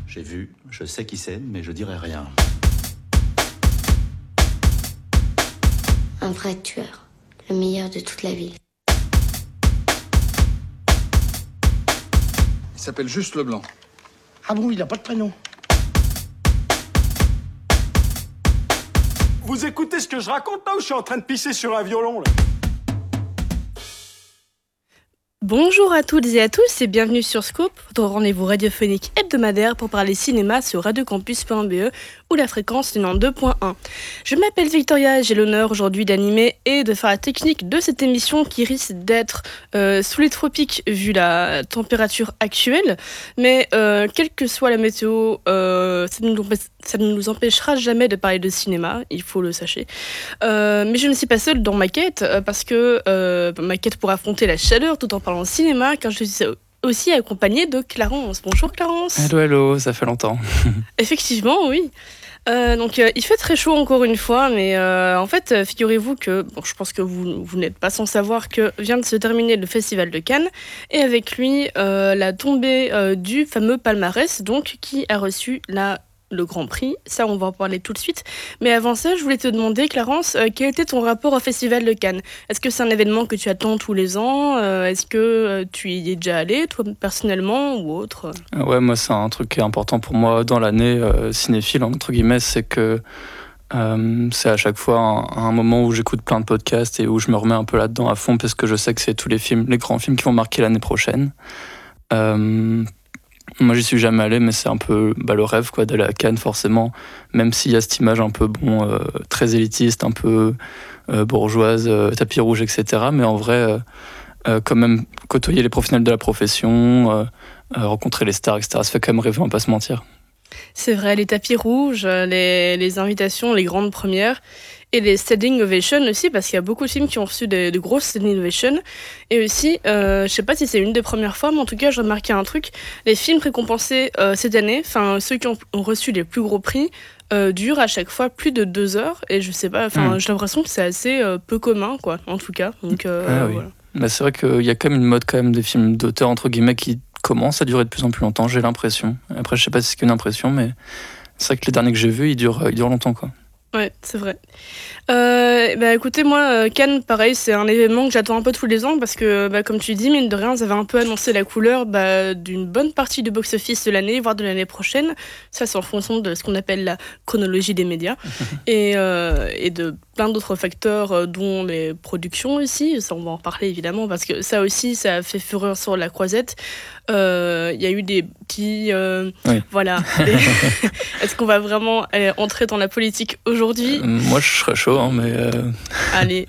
J'ai vu, je sais qui c'est, mais je dirai rien. Un vrai tueur, le meilleur de toute la ville. Il s'appelle juste Leblanc. Ah bon, il a pas de prénom. Vous écoutez ce que je raconte là ou je suis en train de pisser sur un violon là? Bonjour à toutes et à tous et bienvenue sur Scoop, votre rendez-vous radiophonique hebdomadaire pour parler cinéma sur radiocampus.be ou la fréquence du 92.1. Je m'appelle Victoria et j'ai l'honneur aujourd'hui d'animer et de faire la technique de cette émission qui risque d'être sous les tropiques vu la température actuelle, mais quelle que soit la météo, ça ne nous empêchera jamais de parler de cinéma, il faut le sachez. Mais je ne suis pas seule dans ma quête parce que ma quête pour affronter la chaleur tout en parlant cinéma, car je suis aussi accompagnée de Clarence. Bonjour Clarence. Hello, ça fait longtemps. Effectivement, oui. Donc il fait très chaud encore une fois, mais en fait, figurez-vous que, bon, je pense que vous n'êtes pas sans savoir que vient de se terminer le Festival de Cannes, et avec lui la tombée du fameux palmarès, donc qui a reçu le Grand Prix. Ça, on va en parler tout de suite. Mais avant ça, je voulais te demander, Clarence, quel était ton rapport au Festival de Cannes ? Est-ce que c'est un événement que tu attends tous les ans ? Est-ce que tu y es déjà allé, toi, personnellement, ou autre ? Ouais, moi, c'est un truc qui est important pour moi dans l'année cinéphile, entre guillemets, c'est que c'est à chaque fois un moment où j'écoute plein de podcasts et où je me remets un peu là-dedans à fond, parce que je sais que c'est tous les films, les grands films qui vont marquer l'année prochaine. Moi, j'y suis jamais allé, mais c'est un peu le rêve quoi, d'aller à Cannes, forcément. Même s'il y a cette image un peu très élitiste, un peu bourgeoise, tapis rouge, etc. Mais en vrai, quand même, côtoyer les professionnels de la profession, rencontrer les stars, etc., ça fait quand même rêver, on va pas se mentir. C'est vrai, les tapis rouges, les invitations, les grandes premières, et les standing ovations aussi, parce qu'il y a beaucoup de films qui ont reçu de grosses standing ovations. Et aussi, je sais pas si c'est une des premières fois, mais en tout cas, j'ai remarqué un truc, les films récompensés cette année, enfin ceux qui ont reçu les plus gros prix, durent à chaque fois plus de 2 heures, et je sais pas, j'ai l'impression que c'est assez peu commun, quoi, en tout cas. Donc, oui. voilà. Bah, c'est vrai qu'il y a quand même une mode quand même des films d'auteur, entre guillemets, qui commence à durer de plus en plus longtemps, j'ai l'impression. Après, je sais pas si c'est qu'une impression, mais c'est vrai que les derniers que j'ai vus, ils durent longtemps, quoi. Ouais, c'est vrai. Écoutez, moi, Cannes, pareil, c'est un événement que j'attends un peu tous les ans parce que, comme tu dis, mine de rien, ça va un peu annoncer la couleur d'une bonne partie du box-office de l'année, voire de l'année prochaine. Ça, c'est en fonction de ce qu'on appelle la chronologie des médias et de plein d'autres facteurs, dont les productions aussi. Ça, on va en parler évidemment parce que ça aussi, ça a fait fureur sur la croisette. Il y a eu des petits... Oui. Voilà. Est-ce qu'on va vraiment entrer dans la politique aujourd'hui ? Moi, je serais chaud, mais... Allez.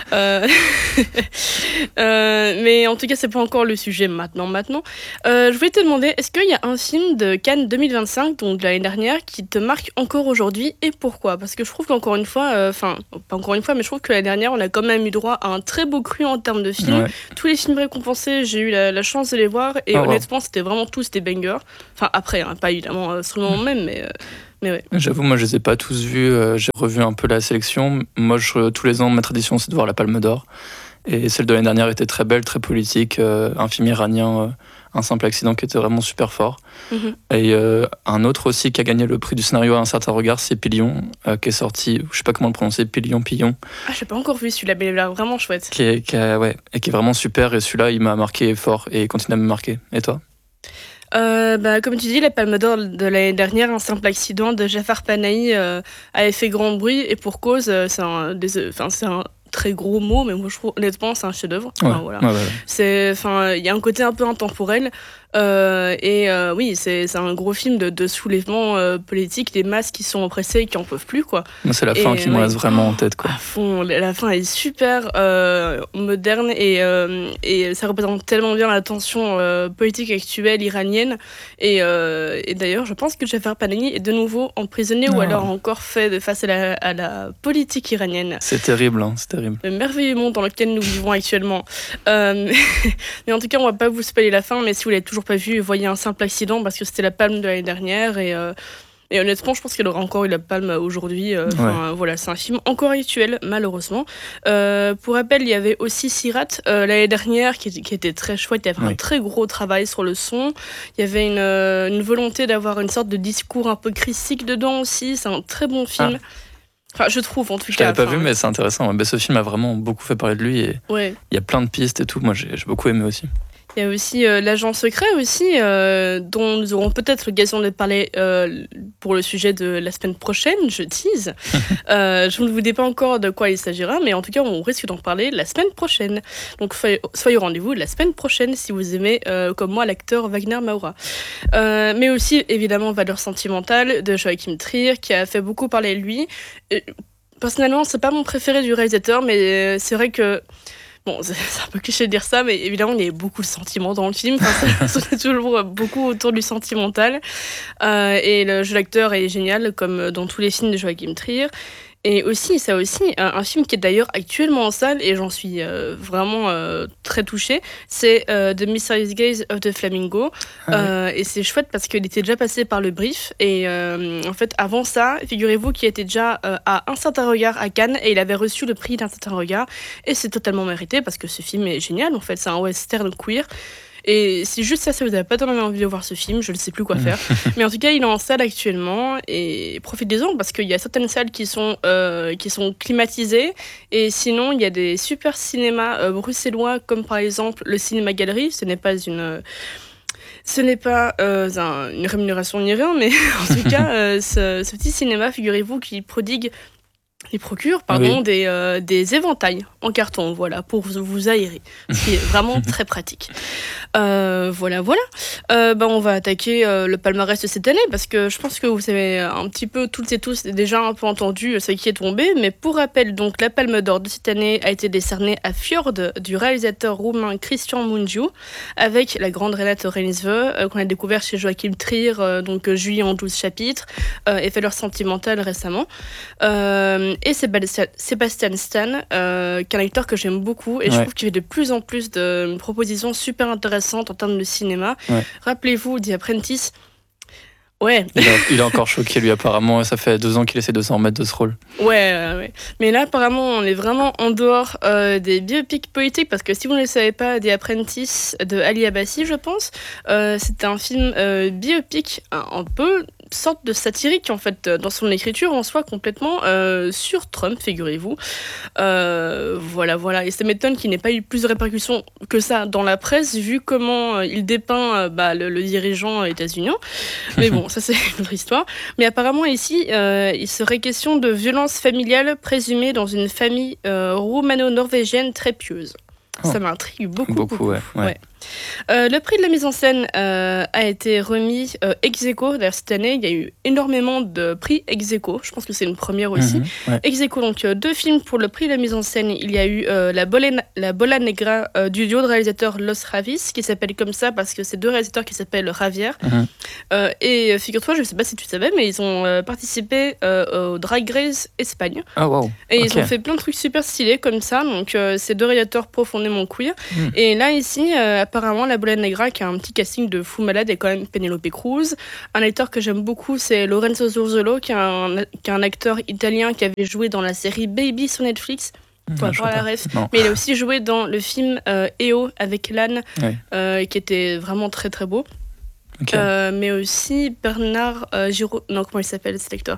Mais en tout cas, c'est pas encore le sujet maintenant. Je voulais te demander, est-ce qu'il y a un film de Cannes 2025, donc de l'année dernière, qui te marque encore aujourd'hui et pourquoi ? Parce que je trouve qu'encore une fois, pas encore une fois, mais je trouve que l'année dernière, on a quand même eu droit à un très beau cru en termes de films. Ouais. Tous les films récompensés, j'ai eu la chance de les voir et honnêtement, c'était vraiment tous des bangers. Enfin, après, pas évidemment sur le moment même, mais ouais. J'avoue, moi, je les ai pas tous vus. J'ai revu un peu la sélection. Moi, tous les ans, ma tradition, c'est de voir la Palme d'Or. Et celle de l'année dernière était très belle, très politique. Un film iranien, Un simple accident, qui était vraiment super fort. Mm-hmm. Et un autre aussi qui a gagné le prix du scénario à un certain regard, c'est Pilion, qui est sorti, je sais pas comment le prononcer, Pilion. Ah, j'ai pas encore vu celui-là, mais il a l'air vraiment chouette. Qui est vraiment super. Et celui-là, il m'a marqué fort et il continue à me marquer. Et toi ? Comme tu dis, la Palme d'Or de l'année dernière, Un simple accident de Jafar Panahi avait fait grand bruit et pour cause, c'est un très gros mot, mais moi je trouve honnêtement c'est un chef-d'œuvre. Voilà. Il y a un côté un peu intemporel. Oui, c'est un gros film de soulèvement politique, des masses qui sont oppressées et qui en peuvent plus, quoi. Moi, c'est la fin qui me reste vraiment en tête, quoi. À fond, la fin est super moderne et ça représente tellement bien la tension politique actuelle iranienne. Et d'ailleurs, je pense que Jafar Panahi est de nouveau emprisonné ou alors encore fait face à la politique iranienne. C'est terrible, c'est terrible. Le merveilleux monde dans lequel nous vivons actuellement. Mais en tout cas, on va pas vous spoiler la fin, mais si vous l'avez toujours pas vu, voyez Un simple accident parce que c'était la Palme de l'année dernière Et honnêtement, je pense qu'elle aura encore eu la palme aujourd'hui. Voilà, c'est un film encore actuel, malheureusement. Pour rappel, il y avait aussi Sirat l'année dernière qui était très chouette. Il y avait un très gros travail sur le son. Il y avait une volonté d'avoir une sorte de discours un peu critique dedans aussi. C'est un très bon film. Enfin, je trouve en tout cas. Je l'avais pas vu, mais c'est intéressant. Ce film a vraiment beaucoup fait parler de lui et il y a plein de pistes et tout. Moi, j'ai beaucoup aimé aussi. Il y a aussi l'agent secret aussi, dont nous aurons peut-être l'occasion de parler pour le sujet de la semaine prochaine, je tease. Je ne vous dis pas encore de quoi il s'agira, mais en tout cas, on risque d'en parler la semaine prochaine. Donc, soyez au rendez-vous la semaine prochaine si vous aimez, comme moi, l'acteur Wagner Maura. Mais aussi, évidemment, Valeurs sentimentales de Joachim Trier, qui a fait beaucoup parler de lui. Personnellement, c'est pas mon préféré du réalisateur, mais c'est vrai que bon, c'est un peu cliché de dire ça, mais évidemment, il y a beaucoup de sentiments dans le film. Enfin, c'est toujours beaucoup autour du sentimental. Et le jeu d'acteur est génial, comme dans tous les films de Joachim Trier. Et aussi, un film qui est d'ailleurs actuellement en salle, et j'en suis vraiment très touchée, c'est The Mysterious Gaze of the Flamingo. Et c'est chouette parce qu'il était déjà passé par le brief. Et en fait, avant ça, figurez-vous qu'il était déjà à Un certain regard à Cannes, et il avait reçu le prix d'Un certain regard. Et c'est totalement mérité parce que ce film est génial. En fait, c'est un western queer. Et si juste ça vous n'avez pas tellement envie de voir ce film, je ne sais plus quoi faire. Mais en tout cas, il est en salle actuellement et profitez-en parce qu'il y a certaines salles qui sont climatisées. Et sinon, il y a des super cinémas bruxellois comme par exemple le Cinéma Galerie. Ce n'est pas une rémunération ni rien, mais en tout cas, ce petit cinéma, figurez-vous, il procure des éventails en carton, voilà, pour vous aérer, ce qui est vraiment très pratique. Voilà. On va attaquer le palmarès de cette année, parce que je pense que vous avez un petit peu, toutes et tous, déjà un peu entendu ce qui est tombé, mais pour rappel, donc, la Palme d'Or de cette année a été décernée à Fjord, du réalisateur roumain Cristian Mungiu, avec la grande Renate Reinsve, qu'on a découvert chez Joachim Trier, donc Julie en 12 chapitres, et Valeurs sentimentales récemment. Et Sébastien Stan, qui est un acteur que j'aime beaucoup, et je trouve qu'il fait de plus en plus de propositions super intéressantes en termes de cinéma. Rappelez-vous The Apprentice. Il est encore choqué, lui, apparemment. Ça fait 2 ans qu'il essaie de s'en remettre de ce rôle. Ouais. Mais là, apparemment, on est vraiment en dehors des biopics politiques, parce que si vous ne le savez pas, The Apprentice de Ali Abbasi, je pense, c'était un film biopic un peu sorte de satirique, en fait, dans son écriture en soi, complètement sur Trump, figurez-vous. Voilà. Et ça m'étonne qu'il n'ait pas eu plus de répercussions que ça dans la presse, vu comment il dépeint le dirigeant états-unien. Mais bon, ça c'est une autre histoire. Mais apparemment ici, il serait question de violence familiale présumée dans une famille roumano-norvégienne très pieuse. Ça m'intrigue beaucoup. Ouais. Le prix de la mise en scène a été remis ex aequo. D'ailleurs, cette année, il y a eu énormément de prix ex aequo. Je pense que c'est une première aussi. Ex aequo, donc 2 films pour le prix de la mise en scène. Il y a eu La Bola Negra du duo de réalisateurs Los Ravis, qui s'appelle comme ça parce que c'est 2 réalisateurs qui s'appellent Javier. Et figure-toi, je ne sais pas si tu savais, mais ils ont participé au Drag Race Espagne. Et ils ont fait plein de trucs super stylés comme ça. Donc, c'est 2 réalisateurs profondément queer. Et là, ici, apparemment, La Bola Negra, qui a un petit casting de fou malade, et quand même Penelope Cruz. Un acteur que j'aime beaucoup, c'est Lorenzo Zurzolo, qui est un acteur italien qui avait joué dans la série Baby sur Netflix. Toi, la ref. Mais il a aussi joué dans le film EO avec Lan, qui était vraiment très très beau. Mais aussi Bernard Giraud, non, comment il s'appelle cet acteur,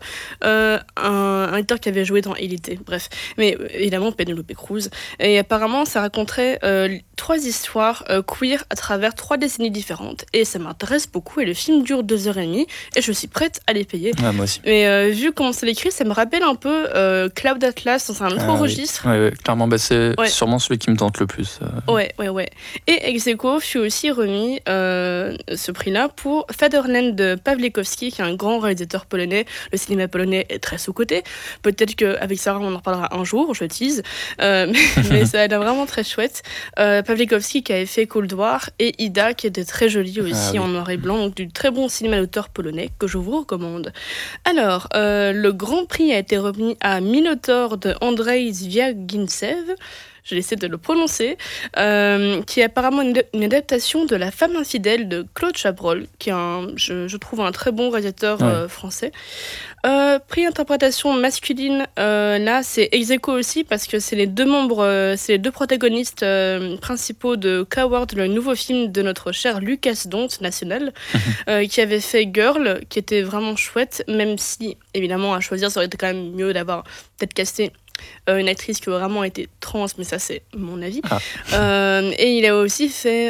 un acteur qui avait joué dans Élité, bref, mais évidemment Penelope Cruz. Et apparemment ça raconterait 3 histoires queer à travers 3 décennies différentes, et ça m'intéresse beaucoup, et le film dure 2h30 et je suis prête à les payer. Moi aussi. Mais vu comment c'est écrit, ça me rappelle un peu Cloud Atlas dans un autre registre. Clairement, c'est sûrement celui qui me tente le plus. Ouais. Et ex aequo fut aussi remis ce prix-là pour Fatherland de Pawlikowski, qui est un grand réalisateur polonais. Le cinéma polonais est très sous-coté. Peut-être qu'avec Sarah, on en reparlera un jour, je tease. Mais ça a l'air vraiment très chouette. Pawlikowski qui avait fait Cold War, et Ida qui était très jolie aussi en noir et blanc. Donc du très bon cinéma d'auteur polonais que je vous recommande. Alors, le grand prix a été remis à Minotaur de Andrzej Zwiagintsev. j'ai essayé de le prononcer, qui est apparemment une adaptation de La femme infidèle de Claude Chabrol, qui est je trouve un très bon réalisateur français. Prix interprétation masculine, là c'est ex aequo aussi parce que c'est les deux protagonistes principaux de Coward, le nouveau film de notre cher Lucas Dont national, qui avait fait Girl, qui était vraiment chouette, même si évidemment à choisir ça aurait été quand même mieux d'avoir peut-être casté une actrice qui a vraiment été trans, mais ça c'est mon avis. Et il a aussi fait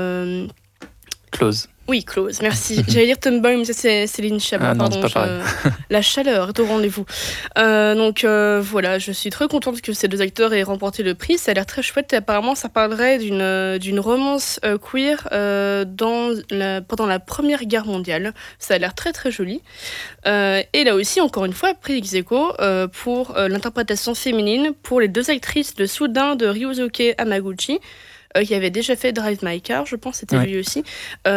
Close. Oui, Close, merci. J'allais dire Tomboy, mais ça c'est Céline Chabot. Non, c'est pas pareil. La chaleur est au rendez-vous. Voilà, je suis très contente que ces deux acteurs aient remporté le prix. Ça a l'air très chouette et apparemment ça parlerait d'une romance queer pendant la Première Guerre mondiale. Ça a l'air très très joli. Et là aussi, encore une fois, prix ex aequo pour l'interprétation féminine pour les deux actrices de Soudain de Ryusuke Hamaguchi, qui avait déjà fait Drive My Car, je pense, c'était lui aussi.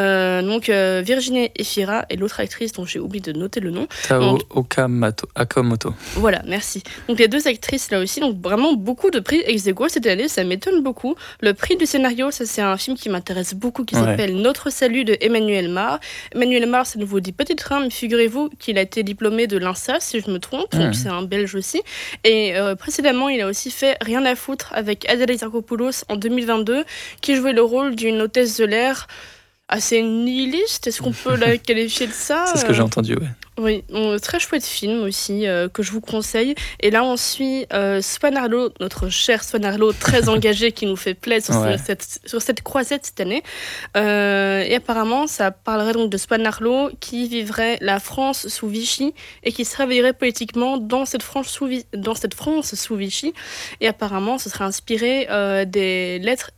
Virginie Efira et l'autre actrice dont j'ai oublié de noter le nom. Tao Okamoto. Voilà, merci. Donc les deux actrices là aussi, donc vraiment beaucoup de prix ex aequo cette année, ça m'étonne beaucoup. Le prix du scénario, ça c'est un film qui m'intéresse beaucoup, qui s'appelle Notre Salut de Emmanuel Mar. Emmanuel Mar, ça ne vous dit peut-être rien, mais figurez-vous qu'il a été diplômé de l'INSA, si je me trompe, donc c'est un Belge aussi. Et précédemment, il a aussi fait Rien à foutre avec Adèle Exarchopoulos en 2022, qui jouait le rôle d'une hôtesse de l'air assez nihiliste. Est-ce qu'on peut la qualifier de ça ? C'est ce que j'ai entendu, Oui, très chouette film aussi, que je vous conseille. Et là, on suit Swan Arlo, notre cher Swan Arlo, très engagé, qui nous fait plaisir sur cette croisette cette année. Et apparemment, ça parlerait donc de Swan Arlo qui vivrait la France sous Vichy et qui se réveillerait politiquement dans cette France sous Vichy. Et apparemment, ce serait inspiré des lettres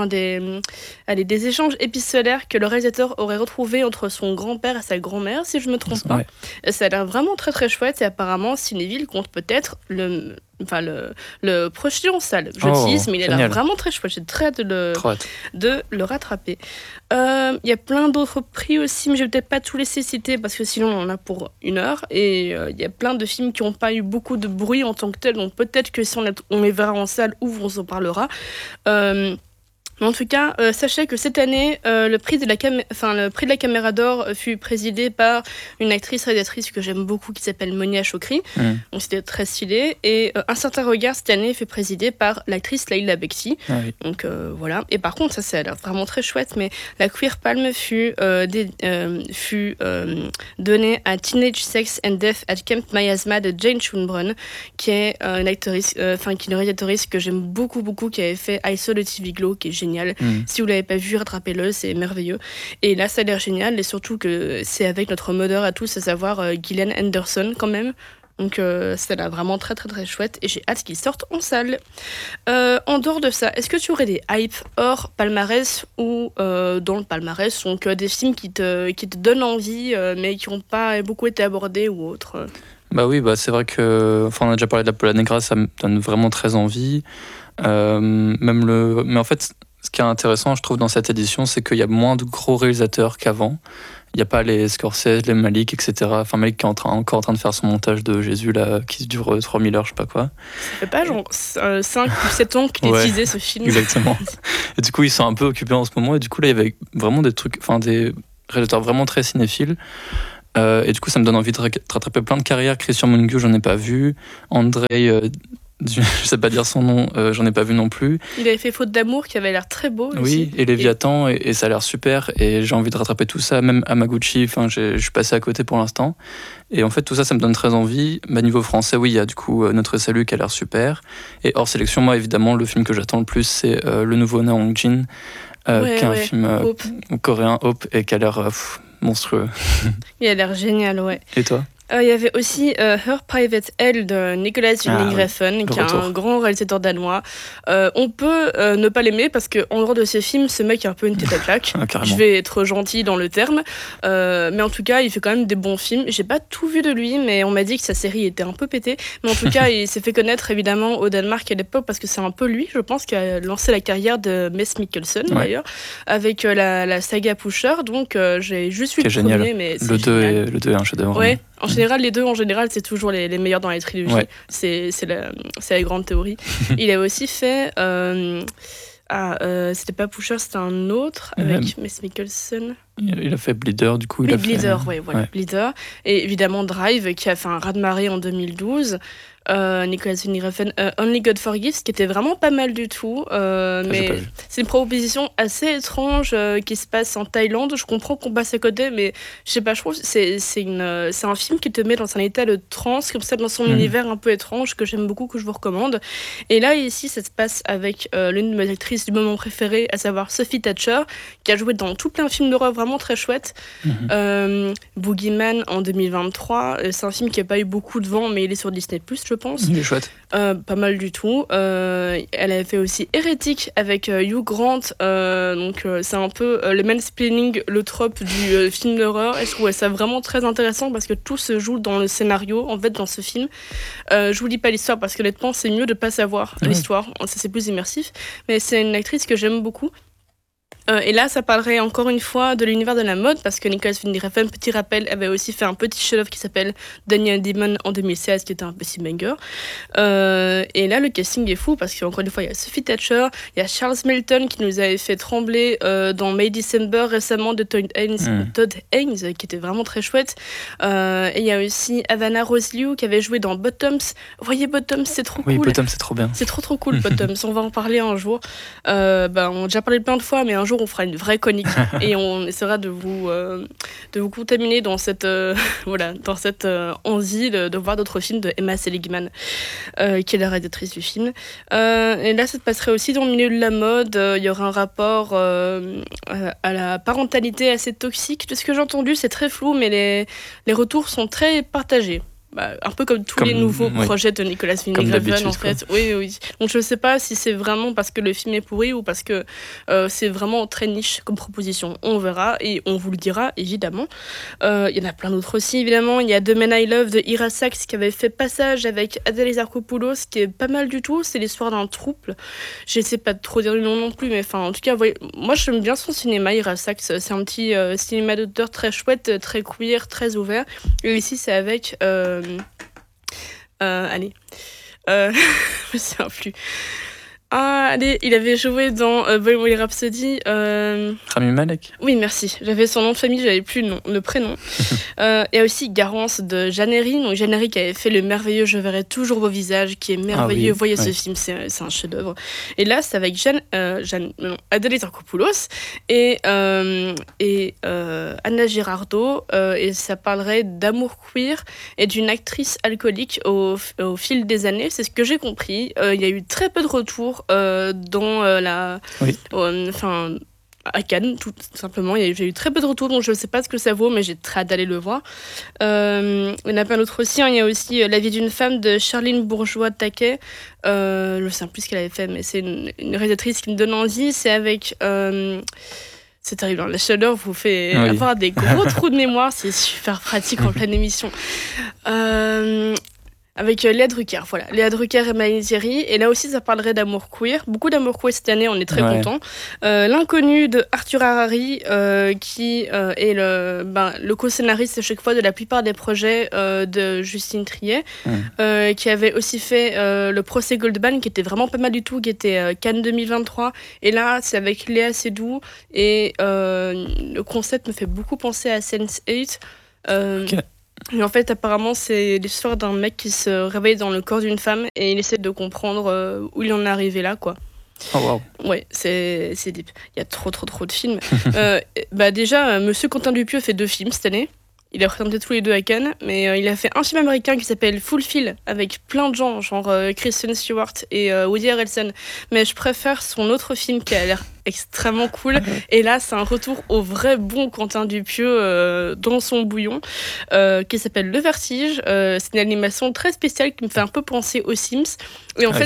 des échanges épistolaires que le réalisateur aurait retrouvés entre son grand-père et sa grand-mère, si je ne me trompe pas. Ça a l'air vraiment très très chouette et apparemment Cinéville compte peut-être le projeter en salle. Je tease, mais il a l'air vraiment très chouette. J'ai très hâte de le rattraper. Il y a plein d'autres prix aussi, mais je vais peut-être pas tous laisser citer parce que sinon on en a pour 1 heure. Et il y a plein de films qui n'ont pas eu beaucoup de bruit en tant que tel, donc peut-être que si on les verra en salle ou on s'en parlera. Mais en tout cas, sachez que cette année, le prix de la Caméra d'Or fut présidé par une actrice réalisatrice que j'aime beaucoup qui s'appelle Monia Chokri. Donc c'était très stylé. Et Un certain regard cette année fut présidé par l'actrice Laila Bekti. Donc voilà. Et par contre, ça a l'air vraiment très chouette. Mais la Queer Palm fut donnée à Teenage Sex and Death at Camp Miasma de Jane Schoenbrunn, qui est une réalisatrice que j'aime beaucoup, qui avait fait I Saw the TV Glow, qui est génial. Si vous l'avez pas vu, rattrapez-le, c'est merveilleux. Et là, ça a l'air génial, et surtout que c'est avec notre modeur à tous, à savoir Gillian Anderson quand même. Donc ça a l'air vraiment très très très chouette et j'ai hâte qu'il sorte en salle. En dehors de ça, est-ce que tu aurais des hypes hors palmarès ou dans le palmarès, donc des films qui te donnent envie mais qui n'ont pas beaucoup été abordés ou autres? C'est vrai que on a déjà parlé de La Pola Negra, ça me donne vraiment très envie. Mais en fait, ce qui est intéressant, je trouve, dans cette édition, c'est qu'il y a moins de gros réalisateurs qu'avant. Il n'y a pas les Scorsese, les Malik, etc. Enfin, Malik qui est encore en train de faire son montage de Jésus, là, qui dure 3000 heures, je sais pas quoi. Ça fait pas genre 5 ou 7 ans qu'il a teasé ce film. Exactement. Et du coup, ils sont un peu occupés en ce moment. Et du coup, là, il y avait vraiment des réalisateurs vraiment très cinéphiles. Et du coup, ça me donne envie de rattraper plein de carrières. Christian Mungiu, j'en ai pas vu. Andrei... je sais pas dire son nom, j'en ai pas vu non plus. Il avait fait Faute d'amour qui avait l'air très beau aussi. Oui, et Léviathan, et ça a l'air super, et j'ai envie de rattraper tout ça, même Hamaguchi, je suis passé à côté pour l'instant. Et en fait, tout ça, ça me donne très envie. Niveau français, oui, il y a du coup Notre Salut qui a l'air super. Et hors sélection, moi, évidemment, le film que j'attends le plus, c'est le nouveau Na Hong Jin, qui est un film coréen, Hope, et qui a l'air monstrueux. Il a l'air génial, ouais. Et toi ? Il y avait aussi Her Private Hell de Nicolas Winding Refn, qui est un grand réalisateur danois. On peut ne pas l'aimer parce qu'en dehors de ses films, ce mec a un peu une tête à claque. Je vais être gentil dans le terme. Mais en tout cas, il fait quand même des bons films. J'ai pas tout vu de lui, mais on m'a dit que sa série était un peu pétée. Mais en tout cas, il s'est fait connaître évidemment au Danemark à l'époque parce que c'est un peu lui, je pense, qui a lancé la carrière de Mads Mikkelsen d'ailleurs, avec la saga Pusher. Donc j'ai juste vu le premier, mais c'est le 2 est un chef-d'œuvre. Ouais. En général, général, les deux, en général, c'est toujours les meilleurs dans les trilogies. Ouais. C'est la grande théorie. Il a aussi fait... c'était pas Pusher, c'était un autre avec Mads Mikkelsen. Il a fait Bleeder, du coup. Bleeder, Bleeder. Et évidemment Drive, qui a fait un raz-de-marée en 2012. Nicolas Winding Refn, Only God Forgives, qui était vraiment pas mal du tout. Mais c'est une proposition assez étrange qui se passe en Thaïlande. Je comprends qu'on passe à côté, mais je sais pas, je trouve que c'est un film qui te met dans un état de transe, comme ça, dans son univers un peu étrange, que j'aime beaucoup, que je vous recommande. Et là, ici, ça se passe avec l'une de mes actrices du moment préféré, à savoir Sophie Thatcher, qui a joué dans tout plein de films d'horreur vraiment très chouettes. Boogeyman en 2023. C'est un film qui n'a pas eu beaucoup de vent, mais il est sur Disney+, je pense. Il est chouette. Pas mal du tout. Elle a fait aussi Hérétique avec Hugh Grant. C'est un peu le mansplaining, le trope du film d'horreur. Et je trouvais ça vraiment très intéressant parce que tout se joue dans le scénario, en fait, dans ce film. Je vous lis pas l'histoire parce qu'honnêtement, c'est mieux de pas savoir l'histoire. C'est plus immersif. Mais c'est une actrice que j'aime beaucoup. Et là, ça parlerait encore une fois de l'univers de la mode, parce que Nicolas Winding Refn, petit rappel, avait aussi fait un petit chef-d'œuvre qui s'appelle Daniel Demon en 2016, qui était un petit banger. Et là, le casting est fou, parce qu'encore une fois, il y a Sophie Thatcher, il y a Charles Melton qui nous avait fait trembler dans May December récemment de Todd Haynes, qui était vraiment très chouette. Et il y a aussi Havana Rose Liu qui avait joué dans Bottoms. Vous voyez, Bottoms, c'est trop cool. Oui, Bottoms, c'est trop bien. C'est trop cool, Bottoms. On va en parler un jour. On a déjà parlé plein de fois, mais un jour, on fera une vraie chronique et on essaiera de vous contaminer dans cette envie de voir d'autres films de Emma Seligman, qui est la réalisatrice du film. Et là, ça se passerait aussi dans le milieu de la mode. Il y aura un rapport à la parentalité assez toxique. De ce que j'ai entendu, c'est très flou, mais les retours sont très partagés. Un peu comme tous les nouveaux projets de Nicolas Winding Refn, en fait. Oui. Donc je ne sais pas si c'est vraiment parce que le film est pourri ou parce que c'est vraiment très niche comme proposition. On verra et on vous le dira, évidemment. Il y en a plein d'autres aussi, évidemment. Il y a The Man I Love de Ira Sachs qui avait fait Passage avec Adèle Exarchopoulos, qui est pas mal du tout. C'est l'histoire d'un trouble. J'essaie pas de trop dire le nom non plus, mais en tout cas, moi j'aime bien son cinéma, Ira Sachs. C'est un petit cinéma d'auteur très chouette, très queer, très ouvert. Et ici, c'est avec... je me souviens plus. Il avait joué dans Bohemian Rhapsody. Rami Malek. Oui, merci. J'avais son nom de famille, j'avais plus le prénom. Il y a aussi Garance de Jeanne Herry. Donc Jeanne Herry qui avait fait le merveilleux Je verrai toujours vos visages, qui est merveilleux. Voyez ce film, c'est un chef-d'œuvre. Et là, c'est avec Adèle Exarchopoulos et Anna Girardot. Et ça parlerait d'amour queer et d'une actrice alcoolique au fil des années. C'est ce que j'ai compris. Il y a eu très peu de retours à Cannes, tout simplement. J'ai eu très peu de retours, donc je ne sais pas ce que ça vaut, mais j'ai très hâte d'aller le voir. Il y en a plein d'autres aussi. Il y a aussi La vie d'une femme de Charline Bourgeois-Taquet. Je ne sais plus ce qu'elle avait fait, mais c'est une réalisatrice qui me donne envie. C'est avec... c'est terrible, la chaleur vous fait avoir des gros trous de mémoire. C'est super pratique en pleine émission. Avec Léa Drucker, Léa Drucker et Maëlys Thierry. Et là aussi, ça parlerait d'amour queer. Beaucoup d'amour queer cette année, on est très contents. L'inconnu de Arthur Harari, qui est le co-scénariste à chaque fois de la plupart des projets de Justine Triet, qui avait aussi fait le procès Goldman, qui était vraiment pas mal du tout, qui était Cannes 2023. Et là, c'est avec Léa Seydoux. Et le concept me fait beaucoup penser à Sense8. Et en fait, apparemment, c'est l'histoire d'un mec qui se réveille dans le corps d'une femme et il essaie de comprendre où il en est arrivé là, quoi. Oh wow. Ouais, c'est deep. Il y a trop de films. Déjà, Monsieur Quentin Dupieux fait 2 films cette année. Il a présenté tous les 2 à Cannes, mais il a fait un film américain qui s'appelle Fulfill, avec plein de gens, genre Kristen Stewart et Woody Harrelson. Mais je préfère son autre film qui a l'air extrêmement cool. Et là, c'est un retour au vrai bon Quentin Dupieux dans son bouillon, qui s'appelle Le Vertige. C'est une animation très spéciale qui me fait un peu penser aux Sims. Et en fait,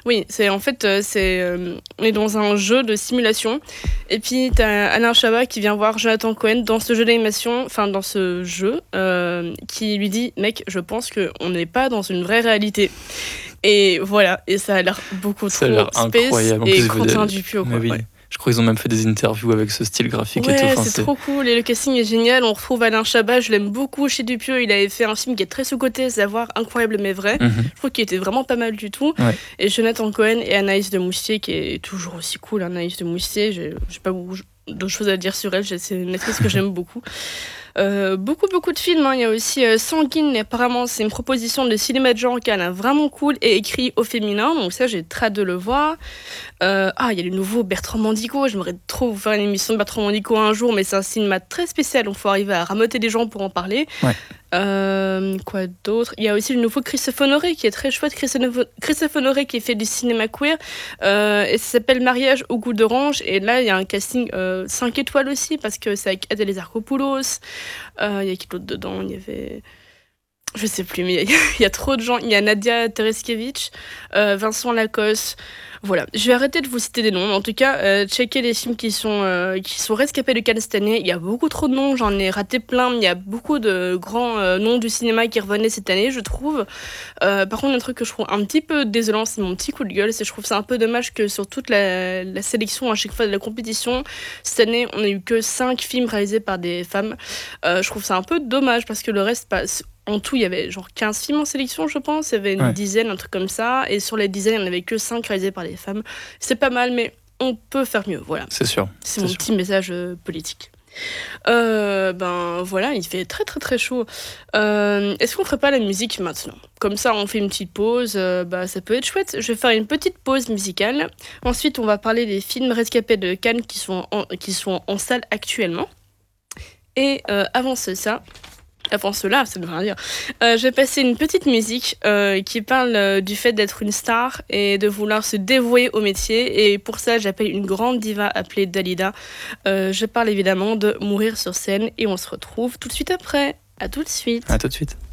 on est dans un jeu de simulation. Et puis, t'as Alain Chabat qui vient voir Jonathan Cohen dans ce jeu d'animation, dans ce jeu, qui lui dit « Mec, je pense qu'on n'est pas dans une vraie réalité. » Et voilà, et ça a l'air beaucoup trop space incroyable. Et Quentin Dupieux, quoi. Oui. Je crois qu'ils ont même fait des interviews avec ce style graphique et tout. Ouais, c'est trop cool et le casting est génial. On retrouve Alain Chabat, je l'aime beaucoup chez Dupieux. Il avait fait un film qui est très sous-coté, Savoir, incroyable mais vrai. Je trouve qu'il était vraiment pas mal du tout. Ouais. Et Jonathan Cohen et Anaïs de Moustier, qui est toujours aussi cool. Anaïs de Moustier, j'ai pas beaucoup d'autres choses à dire sur elle. C'est une actrice que j'aime beaucoup. Beaucoup de films, hein. Il y a aussi Sanguine, apparemment c'est une proposition de cinéma de genre qui est vraiment cool et écrit au féminin, donc ça j'ai très hâte de le voir. Il y a le nouveau Bertrand Mandico, j'aimerais trop faire une émission de Bertrand Mandico un jour, mais c'est un cinéma très spécial, donc il faut arriver à ramoter des gens pour en parler. Ouais. Quoi d'autre? Il y a aussi le nouveau Christophe Honoré qui est très chouette. Christophe Honoré qui fait du cinéma queer et ça s'appelle Mariage au goût d'orange, et là il y a un casting 5 étoiles aussi parce que c'est avec Adèle Exarchopoulos. Il y a qui d'autre dedans? Il y avait... Je sais plus, mais il y a trop de gens. Il y a Nadia Tereskevich, Vincent Lacoste. Voilà, je vais arrêter de vous citer des noms. En tout cas, checkez les films qui sont rescapés de Cannes cette année. Il y a beaucoup trop de noms, j'en ai raté plein. Il y a beaucoup de grands noms du cinéma qui revenaient cette année, je trouve. Par contre, un truc que je trouve un petit peu désolant, c'est mon petit coup de gueule, c'est que je trouve c'est un peu dommage que sur toute la sélection à chaque fois de la compétition, cette année, on n'a eu que 5 films réalisés par des femmes. Je trouve ça un peu dommage parce que le reste passe. En tout, il y avait genre 15 films en sélection, je pense. Il y avait une dizaine, un truc comme ça. Et sur les dizaines, il n'y en avait que 5 réalisés par des femmes. C'est pas mal, mais on peut faire mieux. Voilà. C'est sûr. C'est mon petit message politique. Voilà, il fait très très très chaud. Est-ce qu'on ferait pas la musique maintenant? Comme ça, on fait une petite pause. Ça peut être chouette. Je vais faire une petite pause musicale. Ensuite, on va parler des films rescapés de Cannes qui sont en salle actuellement. Et avant cela, ça ne veut rien dire. Je vais passer une petite musique qui parle du fait d'être une star et de vouloir se dévouer au métier. Et pour ça, j'appelle une grande diva appelée Dalida. Je parle évidemment de Mourir sur scène et on se retrouve tout de suite après. À tout de suite. À tout de suite.